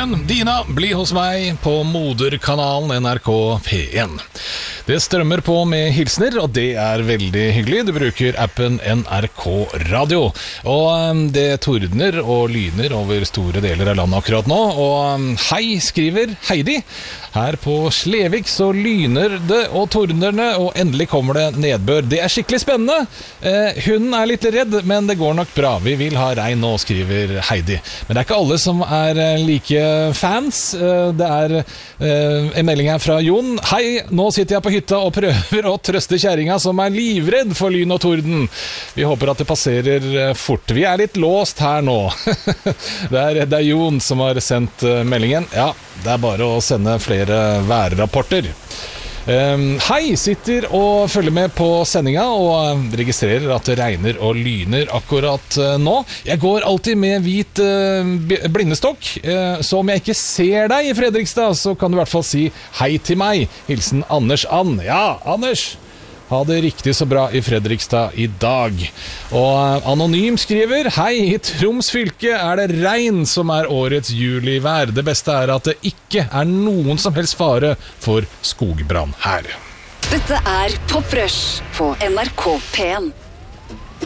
morgen, Dina, bli hos meg på moderkanalen NRK P1. Det strømmer på med hilsner, og det er veldig hyggelig. Du bruker appen NRK Radio. Og det tordner og lyner over store deler av landet akkurat nå. Og hei, skriver Heidi. Her på Slevik så lyner det og tordner det, og endelig kommer det nedbør. Det er skikkelig spennende. Hunden er litt redd, men det går nok bra. Vi vil ha regn nå, skriver Heidi. Men det er ikke alle som er like fans. Det er en melding her fra Jon. Hei, nå sitter jeg på hytta og prøver å trøste kjæringa som er livredd for lyn og torden. Vi håper at det passerer fort. Vi er litt låst her nå. Det er Jon som har sendt meldingen. Ja, det er bare å sende flere værrapporter. Hei, sitter og følger med på sendinga og registrerer at det regner og lyner akkurat nå. Jeg går alltid med hvit blindestokk, så om jeg ikke ser deg i Fredrikstad, så kan du i hvert fall si hei til meg. Hilsen Anders Ann. Ja, Anders! Ha det riktig så bra i Fredrikstad i dag. Og Anonym skriver: Hei, i Troms fylke er det regn som er årets julivær. Det beste er at det ikke er noen som helst fare for skogbrann her. Dette er Pop Rush på NRK P1.